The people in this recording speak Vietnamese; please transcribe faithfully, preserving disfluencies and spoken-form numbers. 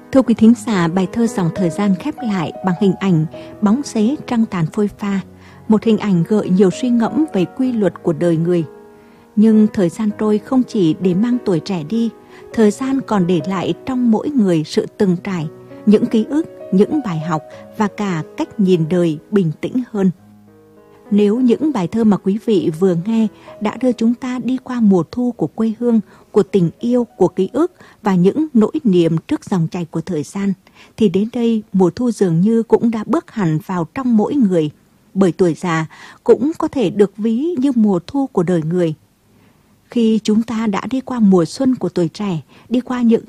Thưa quý thính giả, bài thơ Dòng Thời Gian khép lại bằng hình ảnh bóng xế trăng tàn phôi pha, một hình ảnh gợi nhiều suy ngẫm về quy luật của đời người. Nhưng thời gian trôi không chỉ để mang tuổi trẻ đi, thời gian còn để lại trong mỗi người sự từng trải, những ký ức, những bài học và cả cách nhìn đời bình tĩnh hơn. Nếu những bài thơ mà quý vị vừa nghe đã đưa chúng ta đi qua mùa thu của quê hương, của tình yêu, của ký ức và những nỗi niềm trước dòng chảy của thời gian, thì đến đây mùa thu dường như cũng đã bước hẳn vào trong mỗi người, bởi tuổi già cũng có thể được ví như mùa thu của đời người. Khi chúng ta đã đi qua mùa xuân của tuổi trẻ, đi qua những